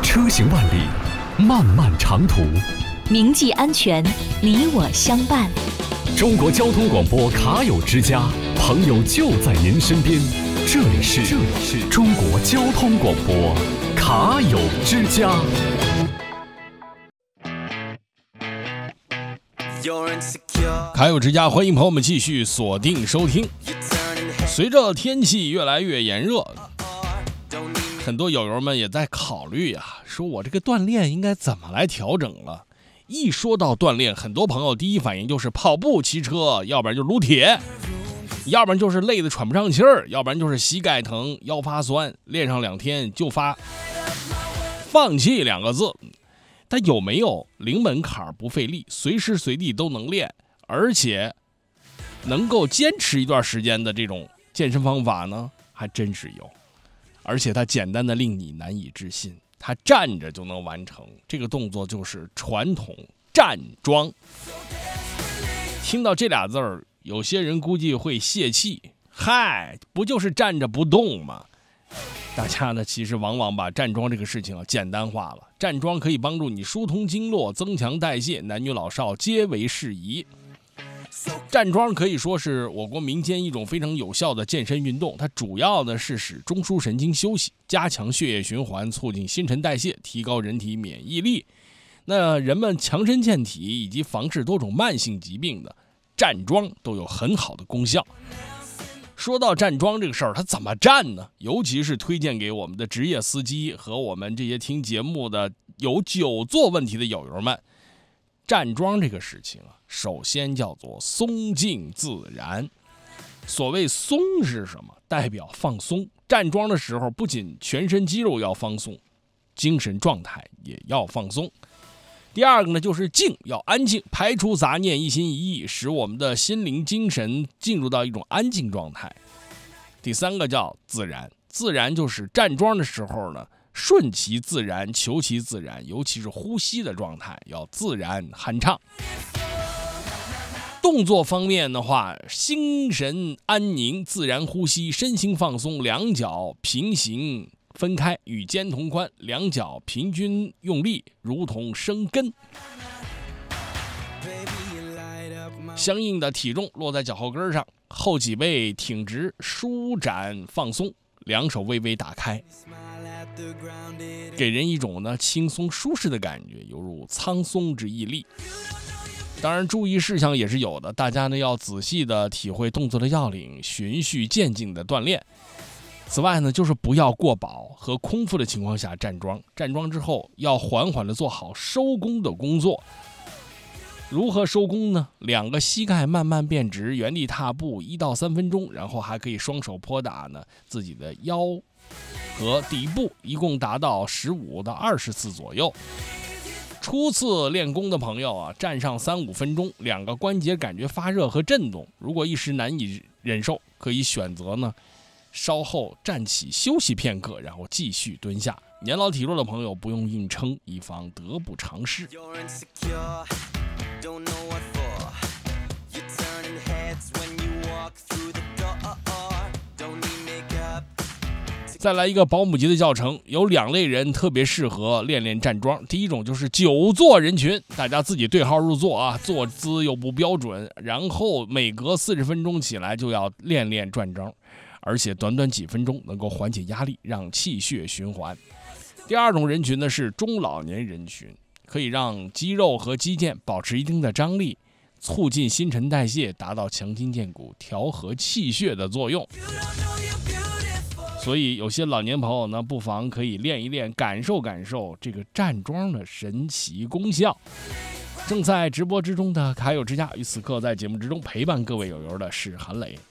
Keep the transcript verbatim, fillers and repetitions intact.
车行万里，漫漫长途， 铭记安全，你我相伴。 中国交通广播卡友之家，朋友就在您身边。这里是这里是中国交通广播卡友之家。 卡友之家，欢迎朋友们继续锁定收听。随着天气越来越炎热，很多友友们也在考虑啊，说我这个锻炼应该怎么来调整了。一说到锻炼，很多朋友第一反应就是跑步、骑车，要不然就是撸铁，要不然就是累得喘不上气儿，要不然就是膝盖疼、腰发酸，练上两天就发放弃两个字。但有没有零门槛不费力，随时随地都能练，而且能够坚持一段时间的这种健身方法呢？还真是有，而且它简单的令你难以置信，它站着就能完成。这个动作就是传统站桩。听到这俩字儿，有些人估计会泄气，嗨，不就是站着不动吗？大家呢，其实往往把站桩这个事情啊简单化了。站桩可以帮助你疏通经络、增强代谢，男女老少皆为适宜。站桩可以说是我国民间一种非常有效的健身运动，它主要呢是使中枢神经休息，加强血液循环，促进新陈代谢，提高人体免疫力。那人们强身健体以及防治多种慢性疾病的站桩都有很好的功效。说到站桩这个事儿，它怎么站呢？尤其是推荐给我们的职业司机和我们这些听节目的有久坐问题的友友们。站桩这个事情啊，首先叫做松静自然。所谓松是什么？代表放松。站桩的时候，不仅全身肌肉要放松，精神状态也要放松。第二个呢，就是静，要安静，排除杂念，一心一意，使我们的心灵精神进入到一种安静状态。第三个叫自然，自然就是站桩的时候呢，顺其自然，求其自然，尤其是呼吸的状态要自然酣畅。动作方面的话，心神安宁，自然呼吸，身心放松，两脚平行分开，与肩同宽，两脚平均用力，如同生根。相应的体重落在脚后跟上，后脊背挺直，舒展放松，两手微微打开，给人一种呢轻松舒适的感觉，犹如苍松之屹立。当然注意事项也是有的，大家呢要仔细的体会动作的要领，循序渐进的锻炼。此外呢，就是不要过饱和空腹的情况下站桩，站桩之后要缓缓的做好收工的工作。如何收工呢？两个膝盖慢慢变直，原地踏步一到三分钟，然后还可以双手拍打呢自己的腰和底部，一共达到十五到二十次左右。初次练功的朋友啊，站上三五分钟，两个关节感觉发热和震动，如果一时难以忍受，可以选择呢稍后站起休息片刻，然后继续蹲下。年老体弱的朋友不用硬撑，以防得不偿失。再来一个保姆级的教程，有两类人特别适合练练站桩。第一种就是久坐人群，大家自己对号入座啊，坐姿又不标准，然后每隔四十分钟起来就要练练转桩，而且短短几分钟能够缓解压力，让气血循环。第二种人群呢是中老年人群，可以让肌肉和肌腱保持一定的张力，促进新陈代谢，达到强筋健骨、调和气血的作用。所以有些老年朋友呢，不妨可以练一练，感受感受这个站桩的神奇功效。正在直播之中的卡友之家，于此刻在节目之中陪伴各位友友的是韩磊。